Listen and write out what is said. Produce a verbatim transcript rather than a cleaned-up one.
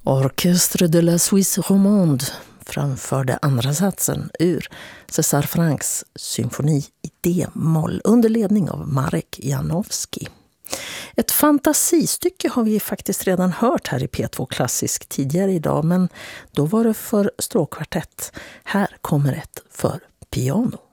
Orchestre de la Suisse Romande framförde andra satsen ur César Franks symfoni i D-moll under ledning av Marek Janowski. Ett fantasistycke har vi faktiskt redan hört här i P två Klassisk tidigare idag, men då var det för stråkkvartett. Här kommer ett för piano.